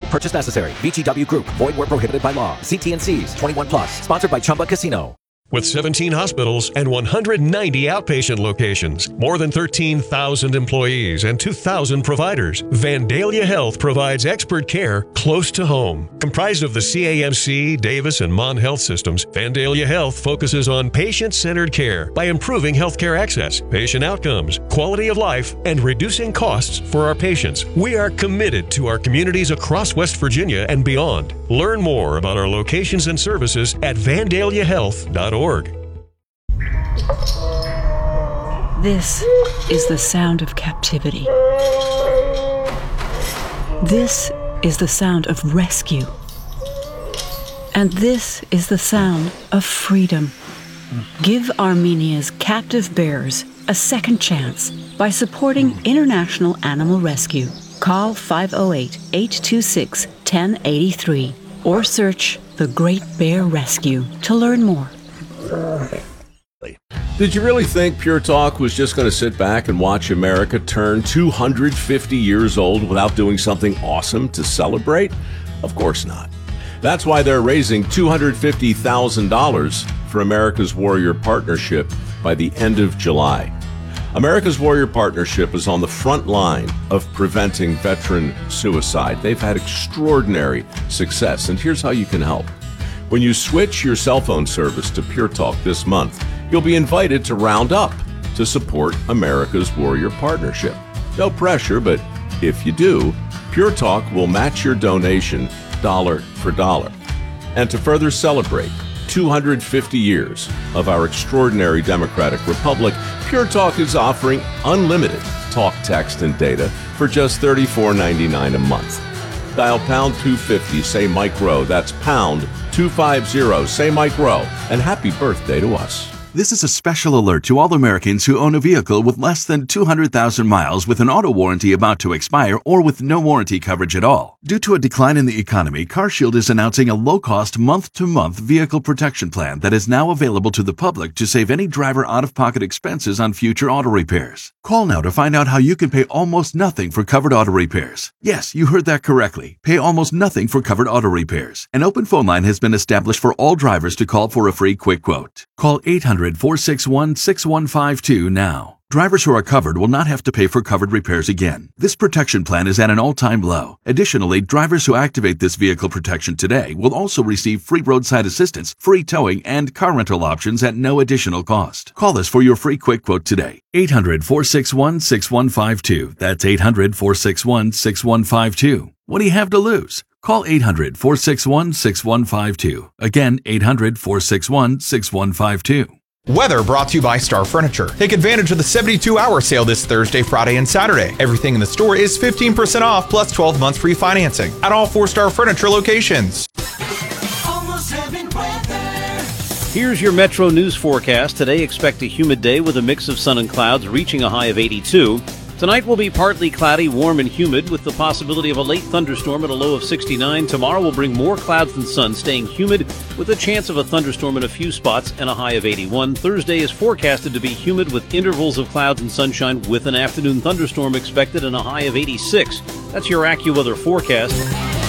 purchase necessary. VGW Group. Void where prohibited by law. See T&Cs. 21 plus. Sponsored by Chumba Casino. With 17 hospitals and 190 outpatient locations, more than 13,000 employees, and 2,000 providers, Vandalia Health provides expert care close to home. Comprised of the CAMC, Davis, and Mon Health systems, Vandalia Health focuses on patient-centered care by improving healthcare access, patient outcomes, quality of life, and reducing costs for our patients. We are committed to our communities across West Virginia and beyond. Learn more about our locations and services at vandaliahealth.org. This is the sound of captivity. This is the sound of rescue. And this is the sound of freedom. Give Armenia's captive bears a second chance by supporting International Animal Rescue. Call 508-826-1083 or search The Great Bear Rescue to learn more. Did you really think Pure Talk was just going to sit back and watch America turn 250 years old without doing something awesome to celebrate? Of course not. That's why they're raising $250,000 for America's Warrior Partnership by the end of July. America's Warrior Partnership is on the front line of preventing veteran suicide. They've had extraordinary success, and here's how you can help. When you switch your cell phone service to Pure Talk this month, you'll be invited to round up to support America's Warrior Partnership. No pressure, but if you do, Pure Talk will match your donation dollar for dollar. And to further celebrate 250 years of our extraordinary democratic republic, Pure Talk is offering unlimited talk, text, and data for just $34.99 a month. Dial pound 250, say Mike Rowe. That's pound 250, say Mike Rowe. And happy birthday to us. This is a special alert to all Americans who own a vehicle with less than 200,000 miles with an auto warranty about to expire or with no warranty coverage at all. Due to a decline in the economy, CarShield is announcing a low-cost month-to-month vehicle protection plan that is now available to the public to save any driver out-of-pocket expenses on future auto repairs. Call now to find out how you can pay almost nothing for covered auto repairs. Yes, you heard that correctly. Pay almost nothing for covered auto repairs. An open phone line has been established for all drivers to call for a free quick quote. Call 800-461-6152 now. Drivers who are covered will not have to pay for covered repairs again. This protection plan is at an all-time low. Additionally, drivers who activate this vehicle protection today will also receive free roadside assistance, free towing, and car rental options at no additional cost. Call us for your free quick quote today. 800-461-6152. That's 800-461-6152. What do you have to lose? Call 800-461-6152. Again, 800-461-6152. Weather brought to you by Star Furniture. Take advantage of the 72-hour sale this Thursday, Friday, and Saturday. Everything in the store is 15% off plus 12 months free financing at all 4-Star Furniture locations. Almost heaven weather. Here's your Metro News forecast. Today, expect a humid day with a mix of sun and clouds, reaching a high of 82. Tonight will be partly cloudy, warm and humid, with the possibility of a late thunderstorm at a low of 69. Tomorrow will bring more clouds than sun, staying humid with a chance of a thunderstorm in a few spots and a high of 81. Thursday is forecasted to be humid with intervals of clouds and sunshine, with an afternoon thunderstorm expected and a high of 86. That's your AccuWeather forecast.